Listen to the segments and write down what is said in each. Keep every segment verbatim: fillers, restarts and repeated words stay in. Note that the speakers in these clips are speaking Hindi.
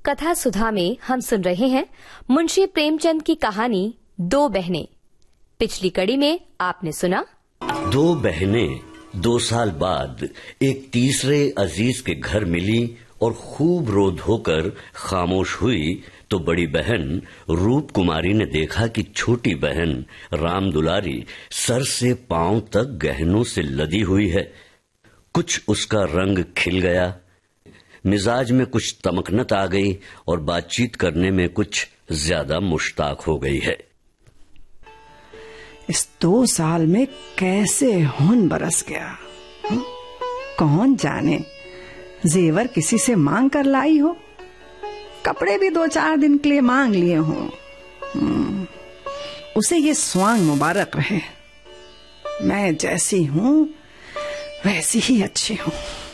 कथा सुधा में हम सुन रहे हैं मुंशी प्रेमचंद की कहानी दो बहनें। पिछली कड़ी में आपने सुना, दो बहनें दो साल बाद एक तीसरे अजीज के घर मिली और खूब रो धोकर खामोश हुई तो बड़ी बहन रूप कुमारी ने देखा कि छोटी बहन राम दुलारी सर से पांव तक गहनों से लदी हुई है। कुछ उसका रंग खिल गया, मिजाज में कुछ तमकनत आ गई और बातचीत करने में कुछ ज्यादा मुश्ताक हो गई है। इस दो साल में कैसे हुन बरस गया, हुँ? कौन जाने जेवर किसी से मांग कर लाई हो, कपड़े भी दो चार दिन के लिए मांग लिए हों। उसे ये स्वांग मुबारक रहे। मैं जैसी हूँ वैसी ही अच्छी हूँ।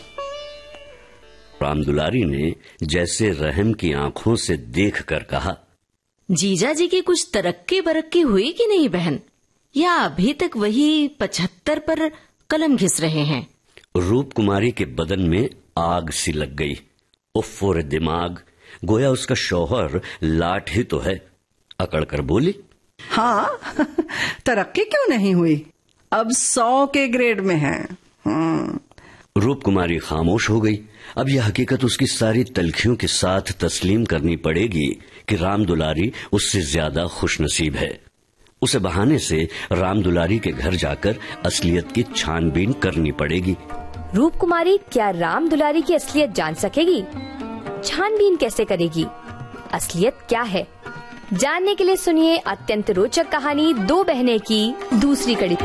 राम दुलारी ने जैसे रहम की आंखों से देख कर कहा, जीजा जी की कुछ तरक्की बरक्की हुई कि नहीं बहन, या अभी तक वही पचहत्तर पर कलम घिस रहे हैं? रूप कुमारी के बदन में आग सी लग गई। उफ़ रे दिमाग, गोया उसका शौहर लाट ही तो है। अकड़ कर बोली, हाँ तरक्की क्यों नहीं हुई, अब सौ के ग्रेड में है। रूप कुमारी खामोश हो गई। अब यह हकीकत उसकी सारी तलखियों के साथ तस्लीम करनी पड़ेगी कि राम दुलारी उससे ज्यादा खुशनसीब है। उसे बहाने से राम दुलारी के घर जाकर असलियत की छानबीन करनी पड़ेगी। रूप कुमारी क्या राम दुलारी की असलियत जान सकेगी? छानबीन कैसे करेगी? असलियत क्या है, जानने के लिए सुनिए अत्यंत रोचक कहानी दो बहनें की दूसरी कड़ी।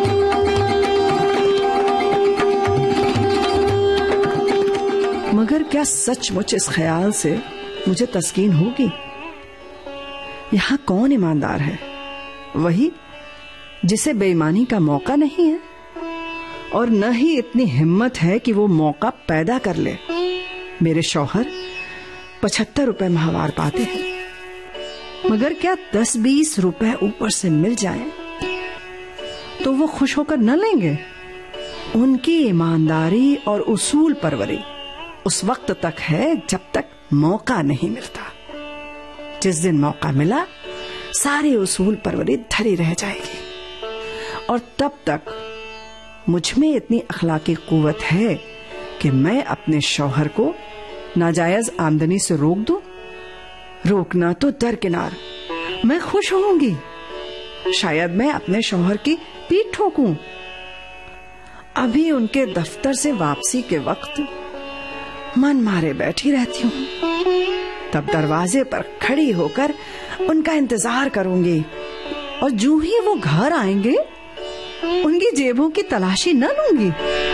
मगर क्या सचमुच इस ख्याल से मुझे तस्कीन होगी? यहाँ कौन ईमानदार है? वही जिसे बेईमानी का मौका नहीं है और न ही इतनी हिम्मत है कि वो मौका पैदा कर ले। मेरे शौहर पचहत्तर रुपए माहवार पाते हैं, मगर क्या दस बीस रुपए ऊपर से मिल जाए तो वो खुश होकर न लेंगे? उनकी ईमानदारी और उसूल परवरी उस वक्त तक है जब तक मौका नहीं मिलता। जिस दिन मौका मिला सारी उसूल परवरी धरी रह जाएगी और तब तक मुझ में इतनी अखलाकी कुव्वत है कि मैं अपने शौहर को नाजायज आमदनी से रोक दूं। रोकना तो दरकिनार, मैं खुश होऊंगी। शायद मैं अपने शौहर की पीठ ठोकूं। अभी उनके दफ्तर से वापसी के वक्त मन मारे बैठी रहती हूँ, तब दरवाजे पर खड़ी होकर उनका इंतजार करूंगी और जूं ही वो घर आएंगे उनकी जेबों की तलाशी न लूंगी।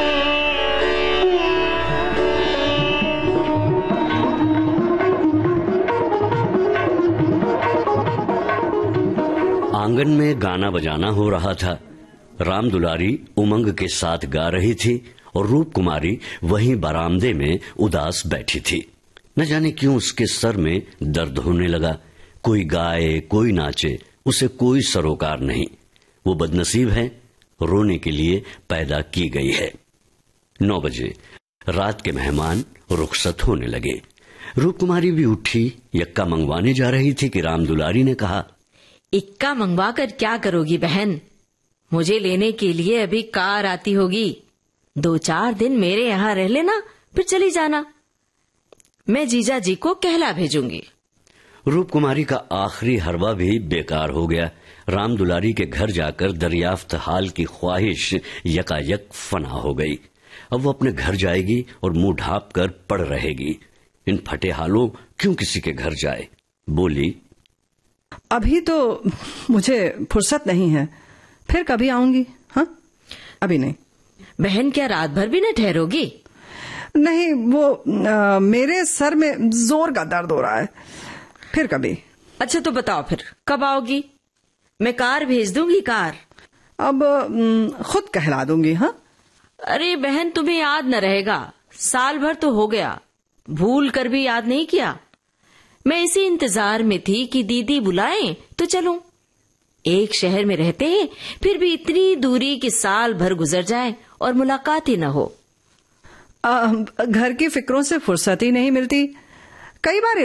आंगन में गाना बजाना हो रहा था। राम दुलारी उमंग के साथ गा रही थी और रूप कुमारी वहीं बरामदे में उदास बैठी थी। न जाने क्यों उसके सर में दर्द होने लगा। कोई गाए कोई नाचे, उसे कोई सरोकार नहीं। वो बदनसीब है, रोने के लिए पैदा की गई है। नौ बजे रात के मेहमान रुखसत होने लगे। रूप कुमारी भी उठी, यक्का मंगवाने जा रही थी कि राम दुलारी ने कहा, इक्का मंगवा कर क्या करोगी बहन? मुझे लेने के लिए अभी कार आती होगी। दो चार दिन मेरे यहाँ रह लेना, फिर चली जाना। मैं जीजा जी को कहला भेजूंगी। रूप कुमारी का आखिरी हरवा भी बेकार हो गया। राम दुलारी के घर जाकर दरियाफ्त हाल की ख्वाहिश यकायक फना हो गई। अब वो अपने घर जाएगी और मुंह ढांप कर पड़ रहेगी। इन फटे हालों क्यों किसी के घर जाए? बोली, अभी तो मुझे फुर्सत नहीं है, फिर कभी आऊंगी। हाँ, अभी नहीं। बहन क्या रात भर भी न ठहरोगी? नहीं, वो आ, मेरे सर में जोर का दर्द हो रहा है, फिर कभी। अच्छा तो बताओ फिर कब आओगी? मैं कार भेज दूंगी। कार अब खुद कहला दूंगी। हाँ, अरे बहन तुम्हें याद न रहेगा, साल भर तो हो गया, भूल कर भी याद नहीं किया। मैं इसी इंतजार में थी कि दीदी बुलाएं तो चलूं। एक शहर में रहते हैं, फिर भी इतनी दूरी कि साल भर गुजर जाए और मुलाकात ही न हो। आ, घर की फिक्रों से फुर्सत ही नहीं मिलती। कई बार